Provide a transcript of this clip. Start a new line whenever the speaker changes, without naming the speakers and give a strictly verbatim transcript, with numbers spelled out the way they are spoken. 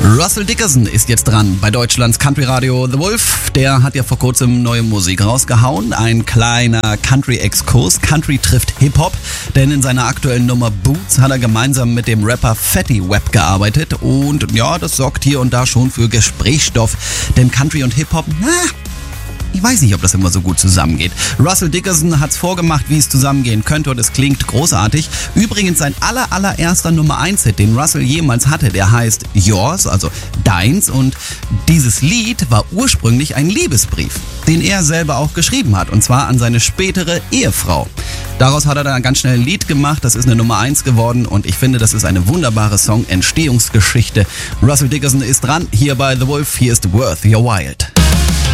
Russell Dickerson ist jetzt dran bei Deutschlands Country Radio The Wolf. Der hat ja vor kurzem neue Musik rausgehauen. Ein kleiner Country-Exkurs. Country trifft Hip-Hop. Denn in seiner aktuellen Nummer Boots hat er gemeinsam mit dem Rapper Fatty Web gearbeitet. Und ja, das sorgt hier und da schon für Gesprächsstoff. Denn Country und Hip-Hop, na... Ich weiß nicht, ob das immer so gut zusammengeht. Russell Dickerson hat's vorgemacht, wie es zusammengehen könnte und es klingt großartig. Übrigens sein aller allererster Nummer eins Hit, den Russell jemals hatte, der heißt Yours, also Deins. Und dieses Lied war ursprünglich ein Liebesbrief, den er selber auch geschrieben hat, und zwar an seine spätere Ehefrau. Daraus hat er dann ganz schnell ein Lied gemacht, das ist eine Nummer eins geworden und ich finde, das ist eine wunderbare Song-Entstehungsgeschichte. Russell Dickerson ist dran, hier bei The Wolf, hier ist Worth Your Wild.